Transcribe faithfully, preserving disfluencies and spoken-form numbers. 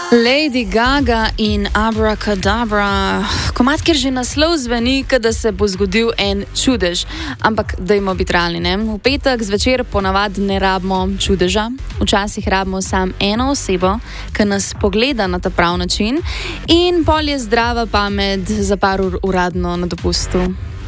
Lady Gaga in Abracadabra. Komad, kjer že naslov zveni, da se bo zgodil en čudež. Ampak dajmo biti realni, ne? V petek zvečer ponavadi ne rabimo čudeža. Včasih rabimo samo eno osebo, ki nas pogleda na ta prav način in pol je zdrava pamet za par ur uradno na dopustu.